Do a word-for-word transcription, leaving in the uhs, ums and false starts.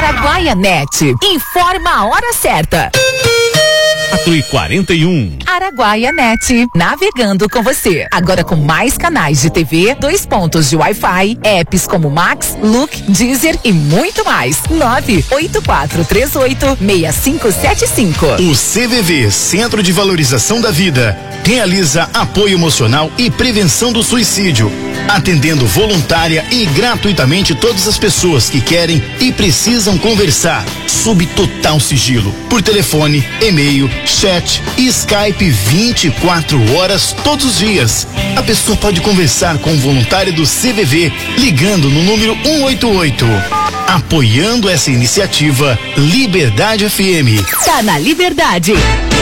Araguaia Net. Informa a hora certa. quatro e quarenta e um. Araguaia Net, navegando com você. Agora com mais canais de T V, dois pontos de Wi-Fi, apps como Max, Look, Deezer e muito mais. nove oito quatro três oito seis cinco sete cinco. O C V V, Centro de Valorização da Vida, realiza apoio emocional e prevenção do suicídio, atendendo voluntária e gratuitamente todas as pessoas que querem e precisam conversar, sob total sigilo, por telefone, e-mail, chat e Skype vinte e quatro horas todos os dias. A pessoa pode conversar com o voluntário do C V V ligando no número um oito oito. Apoiando essa iniciativa, Liberdade F M. Tá na Liberdade.